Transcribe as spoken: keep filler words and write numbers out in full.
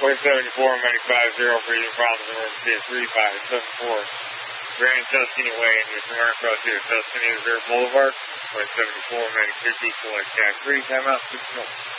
Point seventy-four, Medic five zero for you. Problems in room C three five seven four. Grand Tuscany Way, and you're from across here. Tuscany Reserve Boulevard. Point seventy-four, Medic fifty, select Jack three. Time out, six minutes.